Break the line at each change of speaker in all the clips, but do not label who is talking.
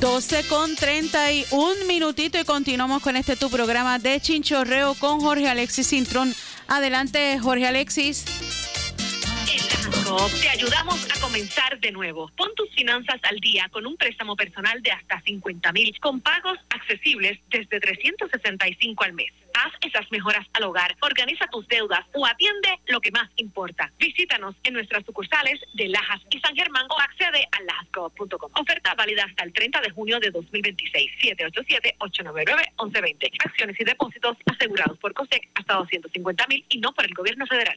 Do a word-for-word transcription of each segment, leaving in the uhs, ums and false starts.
doce con treinta y un minutito y continuamos con este tu programa de Chinchorreo con Jorge Alexis Cintrón. Adelante, Jorge Alexis.
En Lajas Coop te ayudamos a comenzar de nuevo. Pon tus finanzas al día con un préstamo personal de hasta cincuenta mil con pagos accesibles desde trescientos sesenta y cinco al mes. Haz esas mejoras al hogar, organiza tus deudas o atiende lo que más importa. Visítanos en nuestras sucursales de Lajas y San Germán o accede a lajas coop punto com. Oferta válida hasta el treinta de junio de dos mil veintiséis. siete ocho siete, ocho nueve nueve, once veinte. Acciones y depósitos asegurados por COSEC hasta doscientos cincuenta mil y no por el gobierno federal.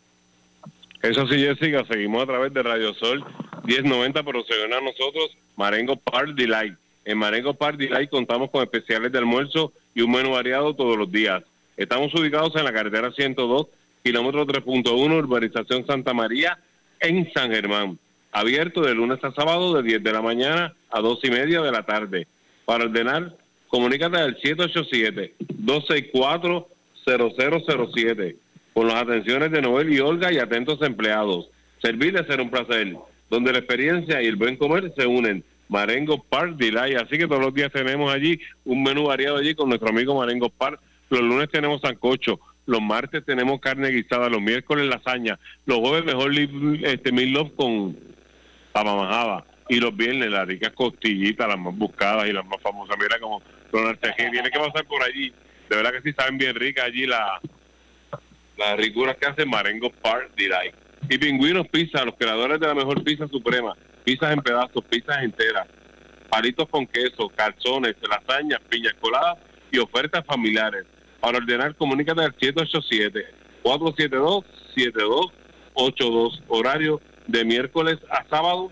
Eso sí, Jessica, seguimos a través de Radio Sol diez noventa, pero se ven a nosotros Marengo Park Delight. En Marengo Park Delight contamos con especiales de almuerzo y un menú variado todos los días. Estamos ubicados en la carretera ciento dos, kilómetro tres punto uno, urbanización Santa María, en San Germán. Abierto de lunes a sábado de diez de la mañana a dos y media de la tarde. Para ordenar, comunícate al siete ocho siete, dos seis cuatro, cero cero cero siete. Con las atenciones de Noel y Olga y atentos empleados. Servirles será un placer, donde la experiencia y el buen comer se unen. Marengo Park Delight, así que todos los días tenemos allí un menú variado allí con nuestro amigo Marengo Park. Los lunes tenemos sancocho, los martes tenemos carne guisada, los miércoles lasaña, los jueves mejor este meatloaf con pamamajaba y los viernes las ricas costillitas, las más buscadas y las más famosas. Mira como Donald Teje, tiene que pasar por allí, de verdad que sí saben bien ricas allí la las ricuras que hace Marengo Park Delight. Y Pingüinos Pizza, los creadores de la mejor pizza suprema, pizzas en pedazos, pizzas enteras, palitos con queso, calzones, lasañas, piñas coladas y ofertas familiares. Para ordenar, comunícate al siete ocho siete, cuatro siete dos, siete dos ocho dos, horario de miércoles a sábado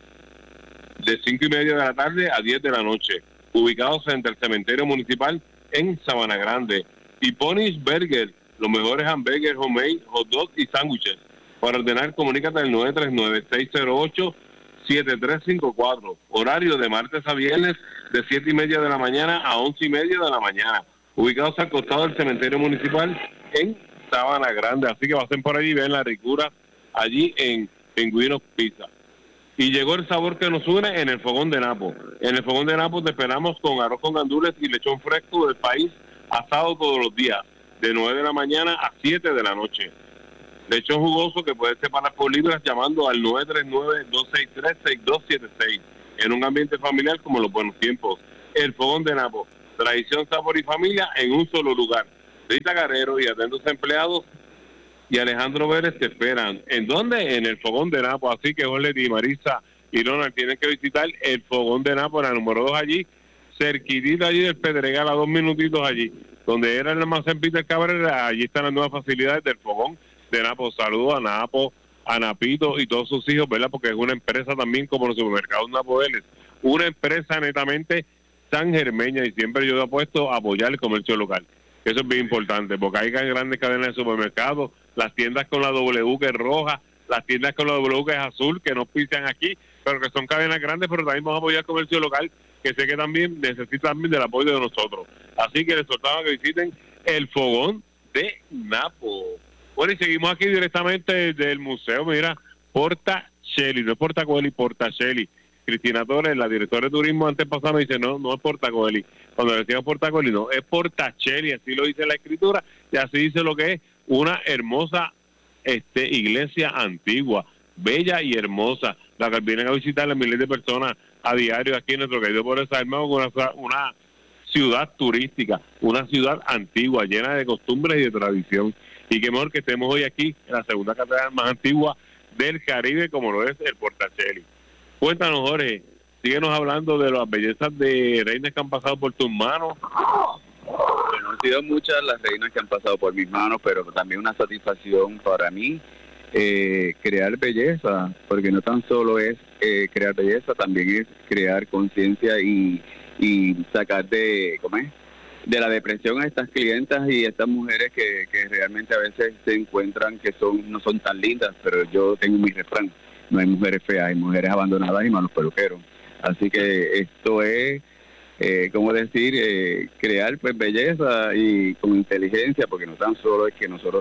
de cinco y media de la tarde a diez de la noche, ubicados frente al cementerio municipal en Sabana Grande. Y Ponish Burger, los mejores hamburgues, homemade, hot dogs y sándwiches. Para ordenar, comunícate al nueve tres nueve, seis cero ocho, siete tres cinco cuatro. Horario de martes a viernes de siete y media de la mañana a once y media de la mañana. Ubicados al costado del cementerio municipal en Sabana Grande. Así que pasen por allí y vean la ricura allí en Pingüinos Pizza. Y llegó el sabor que nos une en el Fogón de Napo. En el Fogón de Napo te esperamos con arroz con gandules y lechón fresco del país, asado todos los días, de nueve de la mañana a siete de la noche. Lechón jugoso que puedes separar por libras llamando al nueve tres nueve, dos seis tres, seis dos siete seis. En un ambiente familiar como los buenos tiempos. El Fogón de Napo, tradición, sabor y familia en un solo lugar. Rita Carrero y atentos empleados y Alejandro Vélez te esperan. ¿En dónde? En el Fogón de Napo. Así que Jorge y Marisa y Ronald tienen que visitar el Fogón de Napo, en la número dos allí, cerquitita allí del Pedregal, a dos minutitos allí, donde era el almacén Peter Cabrera. Allí están las nuevas facilidades del Fogón de Napo. Saludos a Napo, a Napito y todos sus hijos, ¿verdad? Porque es una empresa también como los supermercados Napo Vélez, una empresa netamente sangermeña, y siempre yo he apuesto a apoyar el comercio local. Eso es bien importante, porque hay grandes cadenas de supermercados, las tiendas con la W que es roja, las tiendas con la W que es azul, que no pisan aquí, pero que son cadenas grandes, pero también vamos a apoyar el comercio local, que sé que también necesita también del apoyo de nosotros. Así que les soltaba que visiten el Fogón de Napo. Bueno, y seguimos aquí directamente del museo, mira, Portacelli, no es Portacoeli, Portacelli. Cristina Torres, la directora de turismo antes pasada, me dice, no, no es Portacoeli. Cuando decía Portacoeli, no, es Portacelli, así lo dice la escritura, y así dice lo que es una hermosa este iglesia antigua, bella y hermosa, la que vienen a visitar las miles de personas a diario aquí en nuestro querido Pueblo de San Germán, una, una ciudad turística, una ciudad antigua, llena de costumbres y de tradición. Y qué mejor que estemos hoy aquí en la segunda catedral más antigua del Caribe, como lo es el Portacelli. Cuéntanos, Jorge, síguenos hablando de las bellezas de reinas que han pasado por tus manos.
Bueno, han sido muchas las reinas que han pasado por mis manos, pero también una satisfacción para mí eh, crear belleza, porque no tan solo es eh, crear belleza, también es crear conciencia y, y sacar de, ¿cómo es? de la depresión a estas clientas y estas mujeres que, que realmente a veces se encuentran que son no son tan lindas, pero yo tengo mi refrán: no hay mujeres feas, hay mujeres abandonadas y malos peluqueros. Así que esto es, eh, como decir, eh, crear pues belleza y con inteligencia, porque no tan solo es que nosotros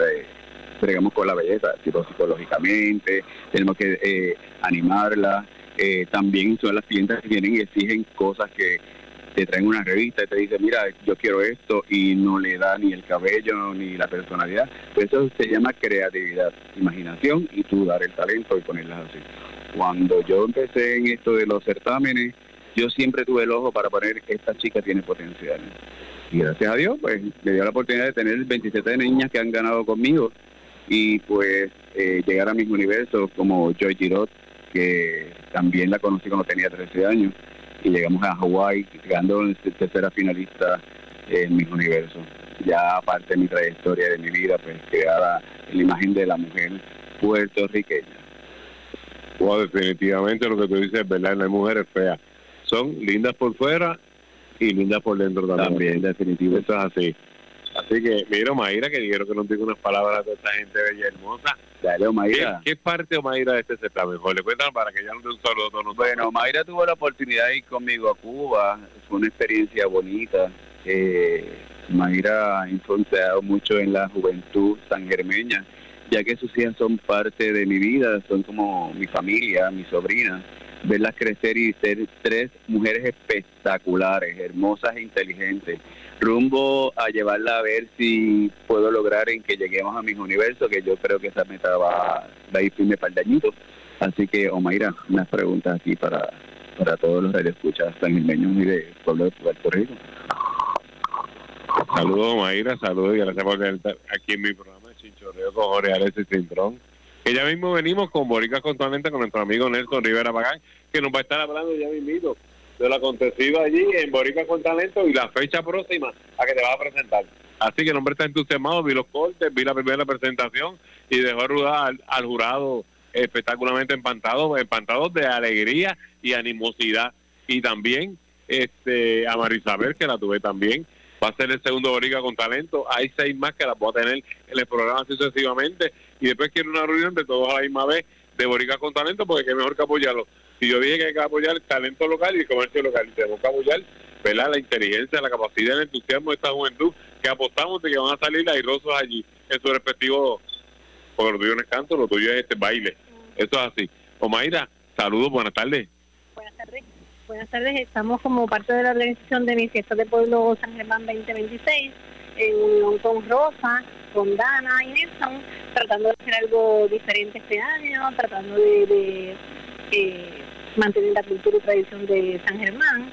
tregamos con la belleza, sino psicológicamente, tenemos que eh, animarla, Eh, también son las clientes que vienen y exigen cosas que te traen una revista y te dicen, mira, yo quiero esto, y no le da ni el cabello ni la personalidad. Pues eso se llama creatividad, imaginación, y tú dar el talento y ponerlas así. Cuando yo empecé en esto de los certámenes, yo siempre tuve el ojo para poner, esta chica tiene potencial. Y gracias a Dios, pues me dio la oportunidad de tener veintisiete niñas que han ganado conmigo, y pues eh, llegar a mis universos como Joy Girot, que también la conocí cuando tenía trece años, y llegamos a Hawái, quedando en tercera finalista en mis universos. Ya aparte de mi trayectoria de mi vida, pues creada la imagen de la mujer puertorriqueña.
Wow, definitivamente lo que tú dices es verdad, no hay mujeres feas. Son lindas por fuera y lindas por dentro también.
También, definitivo.
Eso es así. Así que, mira, Omaira, que quiero que nos diga unas palabras de esta gente bella y hermosa.
Dale, Omaira.
¿Qué, qué parte, Omaira, de este certamen? Le cuentan para que ya nos dé un saludo a todos nosotros.
Bueno, Omaira tuvo la oportunidad de ir conmigo a Cuba. Fue una experiencia bonita. Eh, Omaira ha influenciado mucho en la juventud sangermeña, ya que sus hijas son parte de mi vida, son como mi familia, mi sobrina. Verlas crecer y ser tres mujeres espectaculares, hermosas e inteligentes, rumbo a llevarla a ver si puedo lograr en que lleguemos a mis universos, que yo creo que esa meta va, va a ir firme para el dañito. Así que, Omaira, unas preguntas aquí para, para todos los radioescuchas sangermeños y del pueblo de Puerto Rico.
Saludos, Omaira, saludos y gracias por estar aquí en mi programa de Chinchorreo con Jorge Alexis Cintrón. Que ya mismo venimos con Boricua con Talento con nuestro amigo Nelson Rivera Pagán, que nos va a estar hablando ya mismito de lo acontecido allí en Boricua con Talento y la fecha próxima a que te vas a presentar. Así que el hombre está entusiasmado, vi los cortes, vi la primera presentación y dejó rodar al, al jurado espectacularmente empantado, empantado de alegría y animosidad. Y también este a Marisabel, que la tuve también, va a ser el segundo Boricua con Talento. Hay seis más que las voy a tener en el programa sucesivamente. Y después quiero una reunión de todos a la misma vez de Boricua con Talento, porque qué mejor que apoyarlo. Si yo dije que hay que apoyar el talento local y el comercio local, y tenemos que apoyar, ¿verdad?, la inteligencia, la capacidad, el entusiasmo de esta juventud, que apostamos de que van a salir airosos allí en su respectivo, porque lo tuyo no es canto, lo tuyo es este baile. Eso es así. Omaira, saludos, buenas tardes.
Buenas tardes. Buenas tardes, estamos como parte de la organización de mi fiesta de pueblo San Germán veinte veintiséis, en unión con Rosa, con Dana y Nelson, tratando de hacer algo diferente este año, tratando de, de eh, mantener la cultura y tradición de San Germán,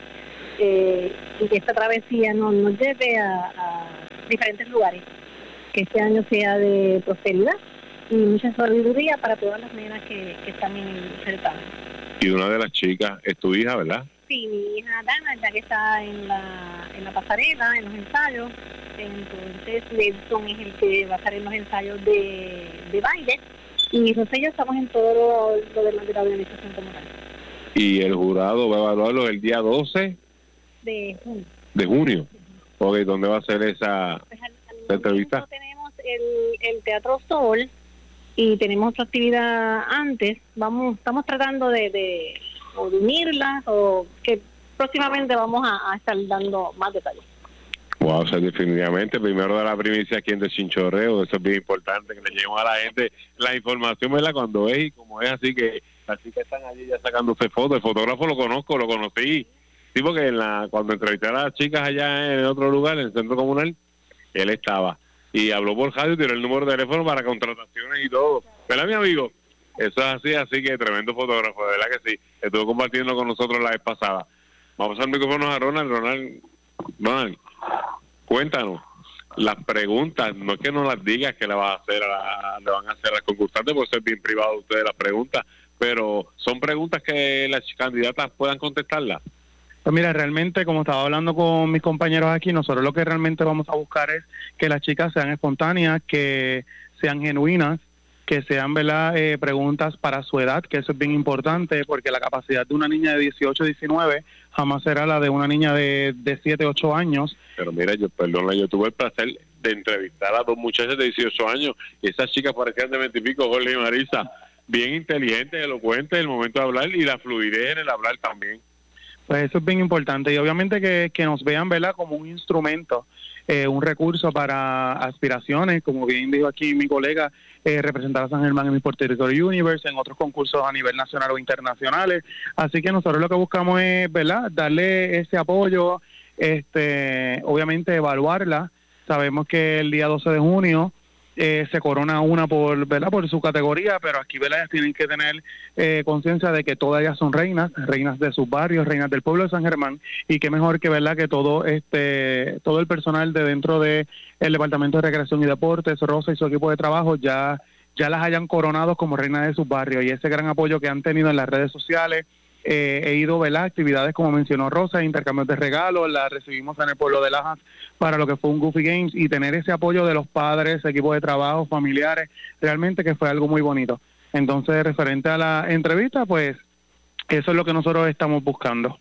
eh, y que esta travesía nos, nos lleve a, a diferentes lugares, que este año sea de prosperidad y mucha sabiduría para todas las nenas que, que están en el certamen.
Y una de las chicas es tu hija, ¿verdad?
Sí, mi hija Dana, ya que está en la, en la pasarela, en los ensayos. Entonces, Nelson es el que va a estar en los ensayos de, de baile. Y nosotros ya estamos en todo lo, lo demás de la organización como tal.
Y el jurado va a evaluarlo el día doce
de junio.
De junio. Uh-huh. Ok, ¿dónde va a ser esa,
pues al, al
esa entrevista?
Tenemos el, el Teatro Sol y tenemos otra actividad antes. Vamos, estamos tratando de, de, o de unirlas, o que próximamente vamos a, a estar dando más detalles.
Wow, o sea, definitivamente, primero de la primicia aquí en de Chinchorreo, eso es bien importante, que le lleguemos a la gente la información, ¿verdad? Cuando es y como es, así que las chicas están allí ya sacándose fotos, el fotógrafo lo conozco, lo conocí, sí, porque en la, cuando entrevisté a las chicas allá en otro lugar, en el centro comunal, él estaba, y habló por radio y tiró el número de teléfono para contrataciones y todo, ¿verdad, mi amigo? Eso es así, así que tremendo fotógrafo, de verdad que sí, estuvo compartiendo con nosotros la vez pasada. Vamos a pasar micrófonos a Ronald, Ronald, Ronald, cuéntanos las preguntas, no es que no las digas que le vas a hacer a la, le van a hacer a las concursantes, por ser bien privado de ustedes las preguntas, pero son preguntas que las candidatas puedan contestarlas.
Pues mira, realmente, como estaba hablando con mis compañeros aquí, nosotros lo que realmente vamos a buscar es que las chicas sean espontáneas, que sean genuinas, que sean, ¿verdad?, eh, preguntas para su edad, que eso es bien importante, porque la capacidad de una niña de dieciocho, diecinueve jamás será la de una niña de, de siete, ocho años.
Pero mira, yo, perdón, yo tuve el placer de entrevistar a dos muchachas de dieciocho años, y esas chicas parecían de veinte y pico, Jorge y Marisa, bien inteligentes, elocuentes en el momento de hablar, y la fluidez en el hablar también.
Pues eso es bien importante y obviamente que, que nos vean, ¿verdad?, como un instrumento, eh, un recurso para aspiraciones, como bien dijo aquí mi colega, eh, representar a San Germán en mi Puerto Rico Universe, en otros concursos a nivel nacional o internacionales. Así que nosotros lo que buscamos es, ¿verdad?, darle ese apoyo, este, obviamente evaluarla. Sabemos que el día doce de junio Eh, se corona una por, ¿verdad?, por su categoría, pero aquí, ¿verdad?, ellas tienen que tener eh, conciencia de que todas ellas son reinas, reinas de sus barrios, reinas del pueblo de San Germán, y qué mejor que, ¿verdad?, que todo este todo el personal de dentro de el Departamento de Recreación y Deportes, Rosa y su equipo de trabajo, ya ya las hayan coronado como reinas de sus barrios, y ese gran apoyo que han tenido en las redes sociales. Eh, he ido, ¿verdad?, actividades como mencionó Rosa, intercambios de regalos, las recibimos en el pueblo de Lajas para lo que fue un Goofy Games, y tener ese apoyo de los padres, equipos de trabajo, familiares, realmente que fue algo muy bonito. Entonces, referente a la entrevista, pues eso es lo que nosotros estamos buscando.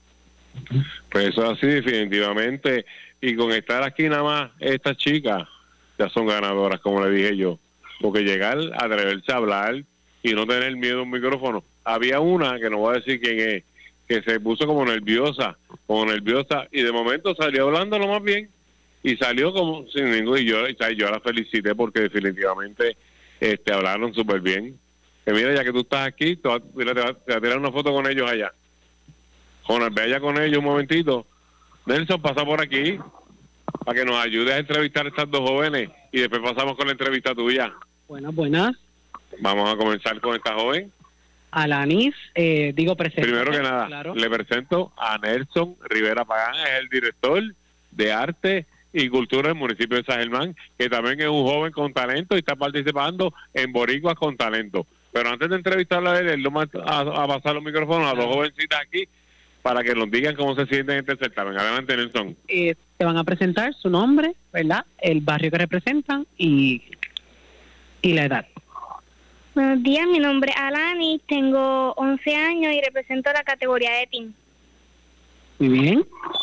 Pues eso es así, definitivamente, y con estar aquí nada más, estas chicas ya son ganadoras, como le dije yo, porque llegar, atreverse a hablar y no tener miedo a un micrófono. Había una, que no voy a decir quién es, que se puso como nerviosa, como nerviosa, y de momento salió hablando lo más bien, y salió como sin ningún, y yo, y yo la felicité porque definitivamente este hablaron súper bien. Que mira, ya que tú estás aquí, te vas, mira, te vas te vas a tirar una foto con ellos allá. Jonas, ve allá con ellos un momentito. Nelson, pasa por aquí, para que nos ayudes a entrevistar a estas dos jóvenes, y después pasamos con la entrevista tuya.
Buenas, buenas.
Vamos a comenzar con esta joven.
Alanis, eh, digo presente.
Primero que nada,
claro.
Le presento a Nelson Rivera Pagán, es el director de Arte y Cultura del municipio de San Germán, que también es un joven con talento y está participando en Boricuas con Talento. Pero antes de entrevistarlo a él, él va a, a pasar los micrófonos a dos jovencitas aquí para que nos digan cómo se sienten en este certamen. Adelante, Nelson.
Eh, te van a presentar su nombre, ¿verdad?, el barrio que representan y, y la edad.
Buenos días, mi nombre es Alani, tengo once años y represento la categoría de team.
Muy bien.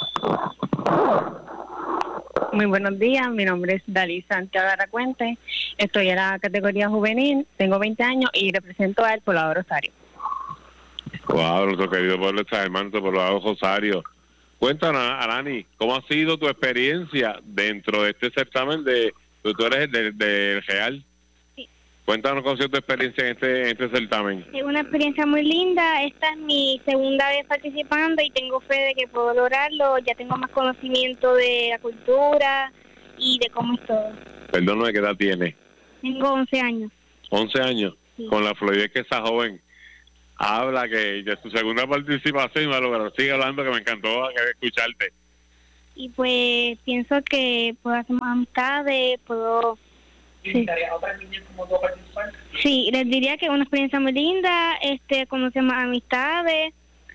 Muy buenos días, mi nombre es Dalí Santiago Aracuente, estoy en la categoría juvenil, tengo veinte años y represento al Poblado Rosario.
Wow, nuestro querido pueblo de San Germán, nuestro Poblado Rosario. Cuéntanos, Alani, ¿cómo ha sido tu experiencia dentro de este certamen de, tú eres del de Real? Cuéntanos cómo ha sido tu experiencia en este, en este certamen.
Es una experiencia muy linda. Esta es mi segunda vez participando y tengo fe de que puedo lograrlo. Ya tengo más conocimiento de la cultura y de cómo es todo.
Perdón, ¿de qué edad tienes?
Tengo once años.
once años.
Sí.
Con la fluidez que esa joven habla, que de su segunda participación va a lograr. Sigue hablando, que me encantó escucharte.
Y pues pienso que puedo hacer más amistades, puedo... Sí.
¿A otras niñas como tú participar?
Sí, les diría que es una experiencia muy linda, este, conocer más amistades,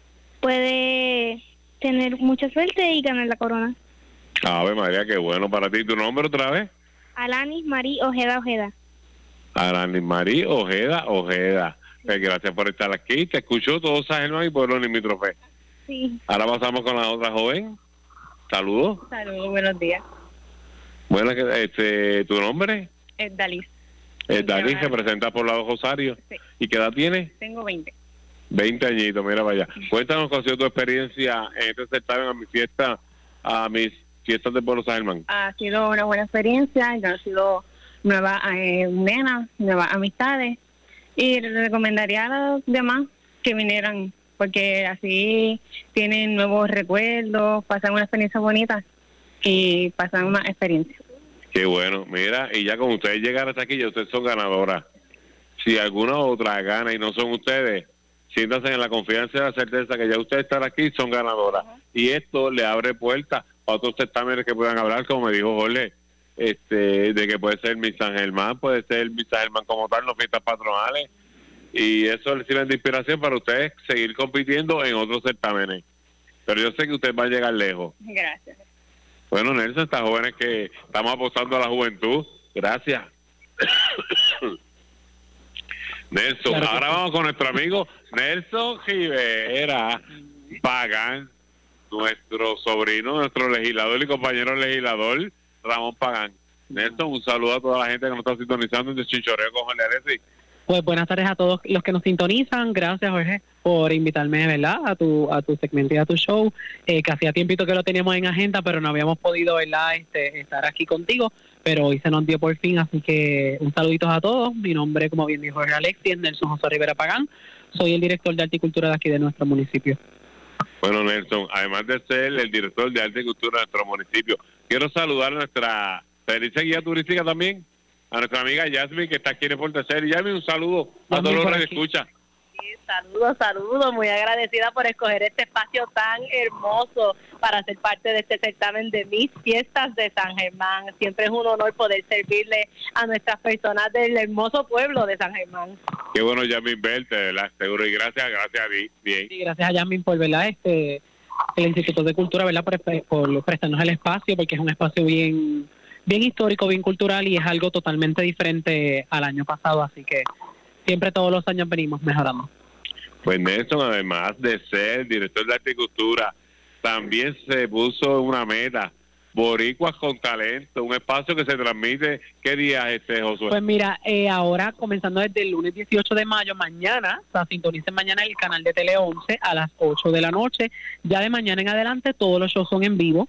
puede tener mucha suerte y ganar la corona.
Ave María, qué bueno para ti. ¿Tu nombre otra vez?
Alanis Marí Ojeda Ojeda.
Alanis Marí Ojeda Ojeda. Pues gracias por estar aquí. Te escuchó todo San Germán y pueblo limítrofe.
Sí.
Ahora pasamos con la otra joven. Saludos.
Saludos, buenos días.
Bueno, este, ¿tu nombre?
Es Dalí.
Es Dalí, que presenta por Lado Rosario.
Sí.
¿Y qué edad tienes?
Tengo veinte.
veinte añitos, mira vaya. Cuéntanos cuál ha sido tu experiencia en este certamen, a mi fiesta, a mis fiestas de Pueblo San Germán.
Ha sido una buena experiencia, yo he sido nuevas eh, nenas, nuevas amistades y les recomendaría a los demás que vinieran porque así tienen nuevos recuerdos, pasan una experiencia bonita y pasan una experiencia.
Qué bueno, mira, y ya con ustedes llegar hasta aquí, ya ustedes son ganadoras. Si alguna otra gana y no son ustedes, siéntanse en la confianza y la certeza que ya ustedes están aquí, son ganadoras. Uh-huh. Y esto le abre puertas a otros certámenes que puedan hablar, como me dijo Jorge, este, de que puede ser Miss San Germán, puede ser Miss San Germán como tal, las fiestas patronales. Y eso les sirve de inspiración para ustedes seguir compitiendo en otros certámenes. Pero yo sé que ustedes van a llegar lejos.
Gracias.
Bueno, Nelson, estas jóvenes que estamos apostando a la juventud, gracias. Nelson, claro, ahora vamos con nuestro amigo Nelson Rivera Pagán, nuestro sobrino, nuestro legislador y compañero legislador, Ramón Pagán. Nelson, un saludo a toda la gente que nos está sintonizando en el Chinchorreo con Jorge Alexis.
Pues buenas tardes a todos los que nos sintonizan. Gracias, Jorge, por por invitarme, ¿verdad?, a tu a tu segmento y a tu show, eh, que hacía tiempito que lo teníamos en agenda, pero no habíamos podido, ¿verdad?, este, estar aquí contigo, pero hoy se nos dio por fin, así que un saludito a todos. Mi nombre, como bien dijo Jorge Alexis, es Nelson José Rivera Pagán, soy el director de Arte y Cultura de aquí de nuestro municipio.
Bueno, Nelson, además de ser el director de Arte y Cultura de nuestro municipio, quiero saludar a nuestra Felice Guía Turística también, a nuestra amiga Yasmin, que está aquí en el Portecer. Yasmin, un saludo a todos los que escuchan.
Saludos, saludos, muy agradecida por escoger este espacio tan hermoso para ser parte de este certamen de Mis Fiestas de San Germán. Siempre es un honor poder servirle a nuestras personas del hermoso pueblo de San Germán.
Qué bueno, Yasmin, verte, ¿verdad? Seguro, y gracias, gracias a ti. Bien.
Sí, gracias a Yasmin por, ¿verdad?, este, el Instituto de Cultura, ¿verdad?, por, por prestarnos el espacio, porque es un espacio bien, bien histórico, bien cultural, y es algo totalmente diferente al año pasado, así que siempre todos los años venimos mejorando.
Pues Nelson, además de ser director de Arte y Cultura, también se puso una meta, Boricuas con Talento, un espacio que se transmite, ¿qué día es este, Josué?
Pues mira, eh, ahora comenzando desde el lunes dieciocho de mayo, mañana, o sea, sintonicen mañana el canal de Tele once a las ocho de la noche, ya de mañana en adelante todos los shows son en vivo.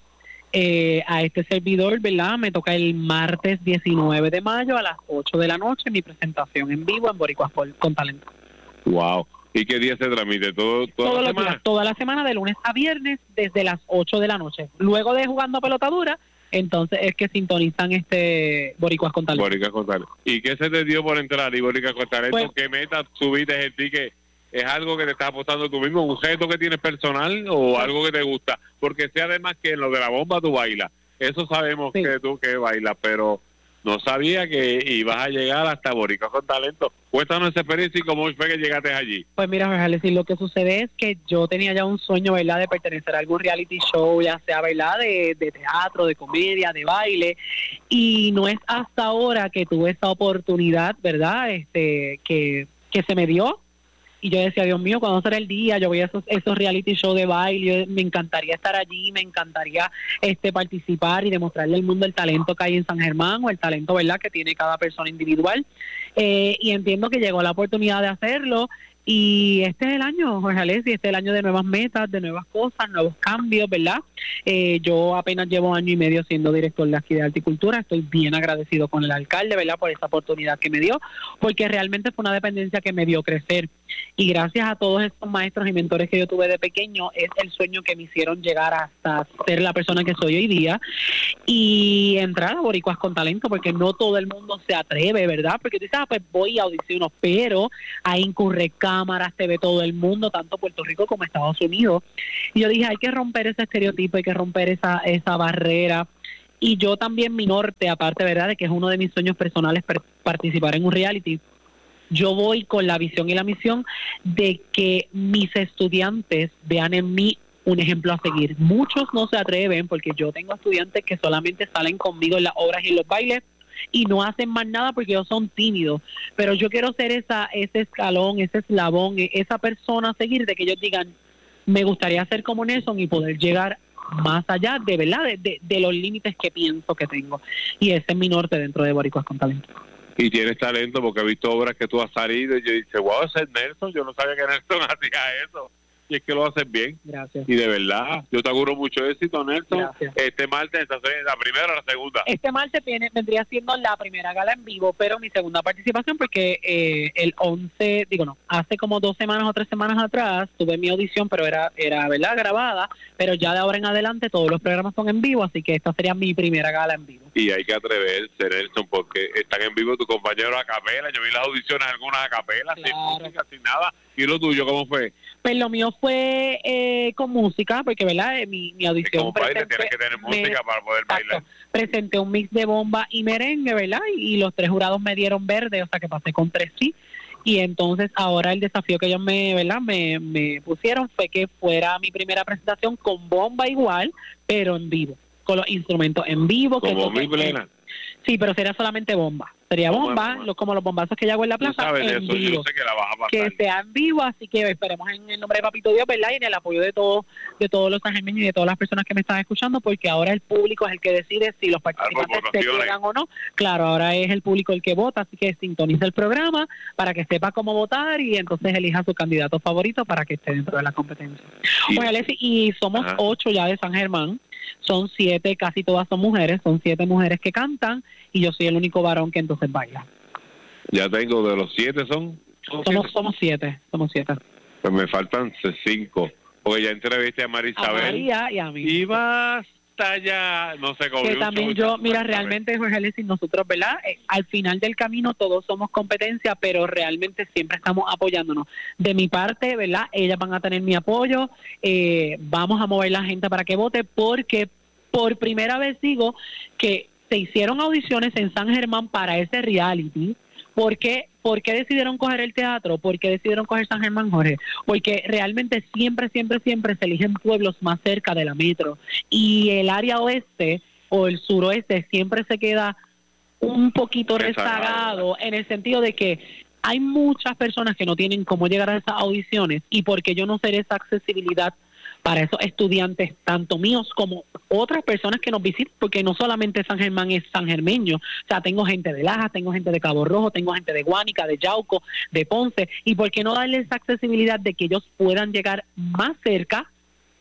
Eh, a este servidor, ¿verdad?, me toca el martes diecinueve de mayo a las ocho de la noche mi presentación en vivo en Boricuas con Talento.
Wow. ¿Y qué día se transmite? ¿Todo, toda
Todos
la
los
semana?
días, toda la semana, de lunes a viernes, desde las ocho de la noche. Luego de Jugando a Pelota Dura, entonces es que sintonizan este Boricuas con Talento.
Boricuas con Talento. ¿Y qué se te dio por entrar y Boricuas con Talento?
Pues,
¿qué meta subiste en ti que es algo que te estás apostando tú mismo, un reto que tienes personal o algo que te gusta? Porque sé además que en lo de la bomba tú bailas. Eso sabemos sí. que tú que bailas, pero no sabía que ibas a llegar hasta Boricuas con Talento. Cuéntanos esa experiencia y cómo fue que llegaste allí.
Pues mira, Jorge Alexis, lo que sucede es que yo tenía ya un sueño, ¿verdad?, de pertenecer a algún reality show, ya sea, ¿verdad?, de, de teatro, de comedia, de baile, y no es hasta ahora que tuve esta oportunidad, ¿verdad?, este que, que se me dio. Y yo decía, Dios mío, ¿cuándo será el día? Yo veía esos, esos reality shows de baile, yo, me encantaría estar allí, me encantaría este participar y demostrarle al mundo el talento que hay en San Germán, o el talento, ¿verdad?, que tiene cada persona individual. Eh, y entiendo que llegó la oportunidad de hacerlo, y este es el año, Jorge Alexis, este es el año de nuevas metas, de nuevas cosas, nuevos cambios, ¿verdad? Eh, yo apenas llevo año y medio siendo director de aquí de Arte y Cultura, estoy bien agradecido con el alcalde, ¿verdad?, por esa oportunidad que me dio, porque realmente fue una dependencia que me vio crecer, y gracias a todos estos maestros y mentores que yo tuve de pequeño, es el sueño que me hicieron llegar hasta ser la persona que soy hoy día, y entrar a Boricuas con Talento, porque no todo el mundo se atreve, ¿verdad?, porque tú dices, ah, pues voy a audiciones, pero ahí incurre cámaras, te ve todo el mundo, tanto Puerto Rico como Estados Unidos, y yo dije, hay que romper ese estereotipo, hay que romper esa esa barrera, y yo también mi norte, aparte, ¿verdad?, de que es uno de mis sueños personales per- participar en un reality, yo voy con la visión y la misión de que mis estudiantes vean en mí un ejemplo a seguir. Muchos no se atreven, porque yo tengo estudiantes que solamente salen conmigo en las obras y en los bailes y no hacen más nada porque ellos son tímidos, pero yo quiero ser esa ese escalón, ese eslabón, esa persona a seguir, de que ellos digan, me gustaría ser como Nelson y poder llegar más allá de verdad de, de, de los límites que pienso que tengo, y ese es mi norte dentro de Boricuas con Talento.
Y tienes talento, porque he visto obras que tú has salido y yo dije, wow, ese es Nelson, yo no sabía que Nelson hacía eso, y es que lo haces bien.
Gracias.
Y de verdad, yo te auguro mucho éxito, Nelson.
Gracias.
Este martes, ¿la primera o la segunda?
Este martes viene, vendría siendo la primera gala en vivo, pero mi segunda participación, porque eh, el once, digo no, hace como dos semanas o tres semanas atrás tuve mi audición, pero era, era verdad, grabada, pero ya de ahora en adelante todos los programas son en vivo, así que esta sería mi primera gala en vivo.
Y hay que atreverse, Nelson, porque están en vivo tus compañeros a capela. Yo vi las audiciones, algunas a capela, claro, sin música, sin nada. ¿Y lo tuyo cómo fue?
Pues lo mío fue eh, con música, porque, ¿verdad? Mi, mi audición...
Como baile tienes que tener música me, para poder
exacto,
bailar.
Presenté un mix de bomba y merengue, ¿verdad? Y, y los tres jurados me dieron verde, o sea que pasé con tres sí. Y entonces ahora el desafío que ellos me, ¿verdad? Me, me pusieron fue que fuera mi primera presentación con bomba igual, pero en vivo, con los instrumentos en vivo.
Como
que
muy plena.
Sí, pero sería solamente bomba. sería
¿Cómo
bomba,
es?
lo- como los bombazos que yo hago en la
Tú
plaza,
sabes de
en
eso,
vivo.
yo sé que la vas a pasar.
Que sea en vivo, así que esperemos en el nombre de Papito Dios, ¿verdad? Y en el apoyo de todos de todos los sangermeños y de todas las personas que me están escuchando, porque ahora el público es el que decide si los participantes se
votaciones.
quedan o no. Claro, ahora es el público el que vota, así que sintoniza el programa para que sepa cómo votar y entonces elija su candidato favorito para que esté dentro de la competencia.
Y-
Oye, Alexis, y somos
Ajá.
ocho ya de San Germán, son siete, casi todas son mujeres, son siete mujeres que cantan y yo soy el único varón que entonces baila.
Ya tengo de los siete, son. ¿son
Somos,
siete?
somos siete, somos siete.
Pues me faltan cinco. Porque ya entrevisté a
A
Marisabel.
María y a mí.
Y basta ya. No sé cómo.
Que también yo, mira, realmente, Jorge Alexis, nosotros, ¿verdad? Eh, al final del camino todos somos competencia, pero realmente siempre estamos apoyándonos. De mi parte, ¿verdad? Ellas van a tener mi apoyo, eh, vamos a mover la gente para que vote, porque por primera vez digo que se hicieron audiciones en San Germán para ese reality. ¿Por qué, ¿Por qué decidieron coger el teatro? ¿Por qué decidieron coger San Germán, Jorge? Porque realmente siempre, siempre, siempre se eligen pueblos más cerca de la metro. Y el área oeste o el suroeste siempre se queda un poquito
Rezagado.
rezagado en el sentido de que hay muchas personas que no tienen cómo llegar a esas audiciones y porque yo no seré esa accesibilidad para esos estudiantes, tanto míos como otras personas que nos visitan, porque no solamente San Germán es sangermeño, o sea, tengo gente de Lajas, tengo gente de Cabo Rojo, tengo gente de Guánica, de Yauco, de Ponce, y por qué no darle esa accesibilidad de que ellos puedan llegar más cerca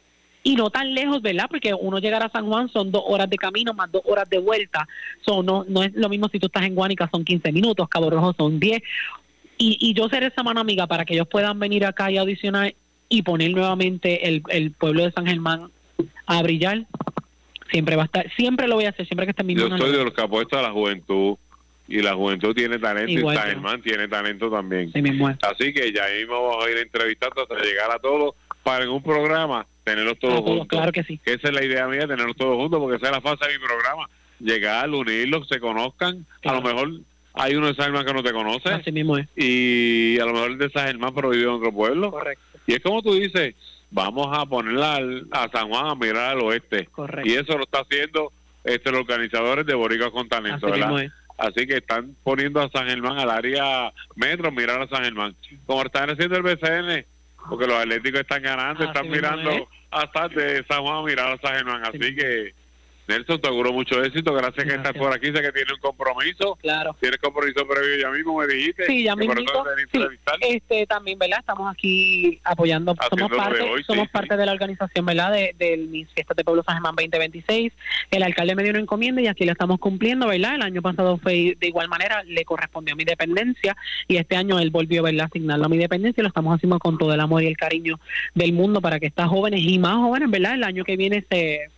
y no tan lejos, ¿verdad? Porque uno llegar a San Juan son dos horas de camino más dos horas de vuelta, so, no, no es lo mismo si tú estás en Guánica, son quince minutos, Cabo Rojo son diez, y, y yo seré esa mano amiga para que ellos puedan venir acá y audicionar y poner nuevamente el, el pueblo de San Germán a brillar. Siempre va a estar, siempre lo voy a hacer, siempre que esté en mi
Yo
mano.
soy de los que apuesto a la juventud. Y la juventud tiene talento
Igual
y San
yo.
Germán tiene talento también.
Sí mismo es.
Así que ya mismo vamos a ir entrevistando hasta llegar a todos para en un programa tenerlos todos
A todos,
juntos.
claro que sí.
Que esa es la idea mía, tenerlos todos juntos, porque esa es la fase de mi programa. Llegar, unirlos, se conozcan.
Claro.
A lo mejor hay uno de San Germán que no te conoce.
Así mismo es.
Y a lo mejor de San Germán, pero vive en otro pueblo.
Correcto.
Y es como tú dices, vamos a ponerla al- a San Juan a mirar al oeste.
Correcto.
Y eso lo está haciendo este, los organizadores de Boricua con Talento,
Así
¿verdad?
mismo es.
Así que están poniendo a San Germán al área metro, mirar a San Germán. Como están haciendo el B C N, porque los atléticos están ganando,
Así
están
mismo
mirando
es.
hasta de San Juan a mirar a San Germán.
Así
Así
mismo.
que, Nelson, te auguro mucho éxito. Gracias que estás
Gracias.
por aquí. Sé que tienes un compromiso.
Claro.
Tienes compromiso previo ya mismo, me dijiste.
Sí, ya
que por
mismito.
eso te tenés que
Sí,
entrevistar.
este, también, ¿verdad? Estamos aquí apoyando, somos
Haciendo lo de
parte,
hoy,
somos
sí,
parte
sí.
de la organización, ¿verdad? De, de mis fiestas de Pueblo San Germán veinte veintiséis. El alcalde me dio una encomienda y aquí la estamos cumpliendo, ¿verdad? El año pasado fue de igual manera, le correspondió a mi dependencia y este año él volvió, ¿verdad? A asignarlo a mi dependencia y lo estamos haciendo con todo el amor y el cariño del mundo para que estas jóvenes y más jóvenes, ¿verdad? El año que viene se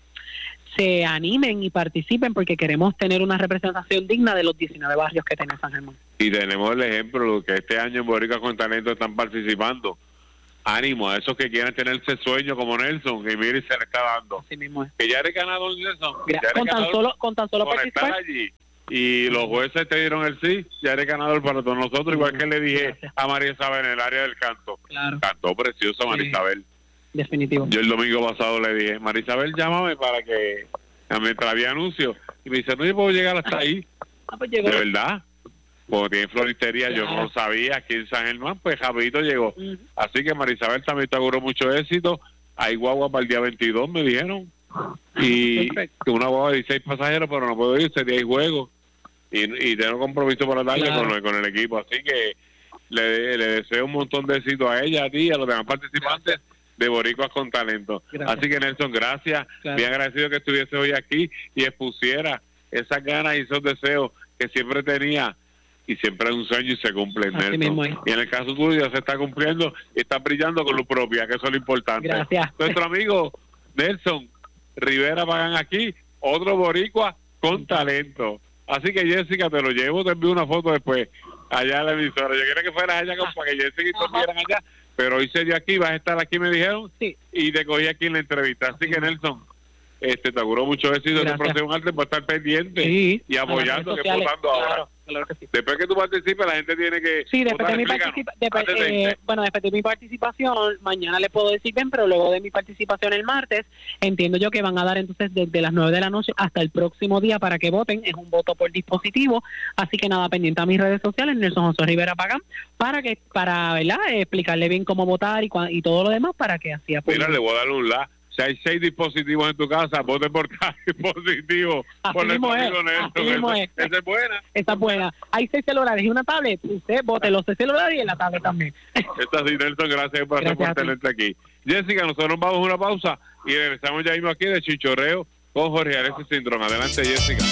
se animen y participen porque queremos tener una representación digna de los diecinueve barrios que tiene San Germán.
Y tenemos el ejemplo que este año en Boricua con Talento están participando. Ánimo a esos que quieren tener ese sueño como Nelson, que mire, se le está dando.
Así mismo es.
Que ya eres ganador, Nelson.
Gra-
Ya eres
con tan
ganador
solo con tan solo
por estar
participar.
allí. Y los jueces te dieron el sí, ya eres ganador para todos nosotros, igual que le dije
Gracias.
a María Isabel en el área del canto.
Claro,
Cantó precioso María
Sí.
Isabel.
definitivo.
Yo el domingo pasado le dije, María Isabel, llámame para que, mientras había anuncios. Y me dice, no, yo puedo llegar hasta ahí.
Ah, pues llegó.
De verdad. Porque tiene floristería, yo
Claro.
no lo sabía, aquí en San Germán, pues rapidito llegó.
Ujú.
Así que Marisabel también te auguró mucho éxito. Hay guagua para el día veintidós, me dijeron. Y
Perfecto.
una guagua de dieciséis pasajeros, pero no puedo ir, ese día hay juego. Y, y tengo compromiso para darle
Claro.
con, el- con el equipo. Así que le, le deseo un montón de éxito a ella, a ti, a los demás participantes de Boricuas con Talento.
Gracias.
Así que Nelson, gracias.
Claro.
Bien agradecido que estuviese hoy aquí y expusiera esas ganas y esos deseos que siempre tenía. Y siempre es un sueño y se cumple,
Así
Nelson.
mismo es.
Y en el caso tuyo ya se está cumpliendo y está brillando con luz propia, que eso es lo importante.
Gracias.
Nuestro amigo Nelson Rivera Pagán aquí, otro boricua con talento. Así que Jessica, te lo llevo, te envío una foto después allá a la emisora. Yo quería que fueras allá como para que Jessica y tú
Ajá.
vieran allá, pero hoy se dio aquí, vas a estar aquí, me dijeron,
Sí.
y te cogí aquí en la entrevista. Así que Nelson, este te auguro mucho éxito en el
Gracias.
próximo arte por estar pendiente
Sí,
y
a las
apoyando,
redes
que
sociales,
votando ahora.
claro, claro que sí.
Después que tú participes, la gente tiene que...
Sí, después de mi,
explícanos.
participa después,
Antes de
eh,
irte.
bueno, después de mi participación, mañana le puedo decir bien, pero luego de mi participación el martes, entiendo yo que van a dar entonces desde las nueve de la noche hasta el próximo día para que voten. Es un voto por dispositivo, así que nada, pendiente a mis redes sociales, Nelson José Rivera Pagán, para que, para, ¿verdad?, explicarle bien cómo votar y, cua- y todo lo demás para que así apoyen.
Mira, le voy a dar un la. Si hay seis dispositivos en tu casa, vote por cada dispositivo.
Así
por
mismo es,
amigo Nelson.
así mismo
Esa-
es.
esa es buena.
Esa es buena. Hay seis celulares y una tablet, usted vote los seis celulares y en la tablet también.
Esta sí, Nelson, gracias por,
Gracias
por
a ti.
tenerte aquí. Jessica, nosotros nos vamos a una pausa y regresamos ya mismo aquí de Chichorreo con Jorge Alexis Cintrón. Adelante, Jessica.